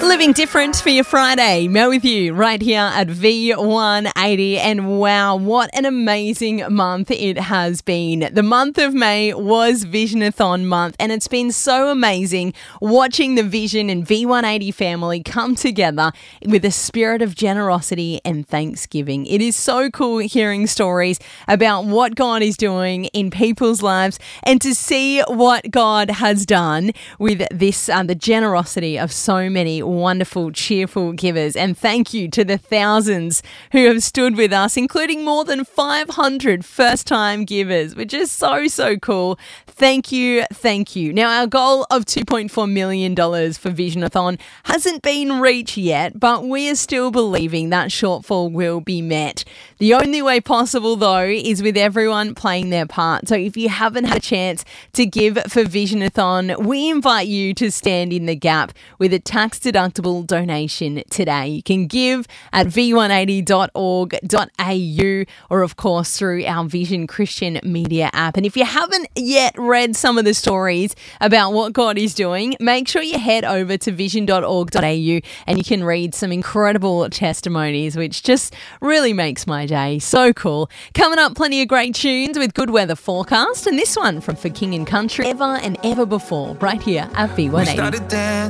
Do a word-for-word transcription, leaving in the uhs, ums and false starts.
Living different for your Friday. Mel with you right here at V one eighty. And wow, what an amazing month it has been. The month of May was Visionathon month, and it's been so amazing watching the Vision and V one eighty family come together with a spirit of generosity and thanksgiving. It is so cool hearing stories about what God is doing in people's lives and to see what God has done with this, uh, the generosity of so many wonderful, cheerful givers. And thank you to the thousands who have stood with us, including more than five hundred first-time givers, which is so, so cool. Thank you, thank you. Now, our goal of two point four million dollars for Visionathon hasn't been reached yet, but we are still believing that shortfall will be met. The only way possible, though, is with everyone playing their part. So if you haven't had a chance to give for Visionathon, we invite you to stand in the gap with a tax-deductible donation today. You can give at v one eighty dot org dot a u or, of course, through our Vision Christian Media app. And if you haven't yet read some of the stories about what God is doing, make sure you head over to vision dot org dot a u and you can read some incredible testimonies, which just really makes my day. So cool. Coming up, plenty of great tunes with good weather forecast, and this one from For King and Country, Ever and Ever Before, right here at V one eighty.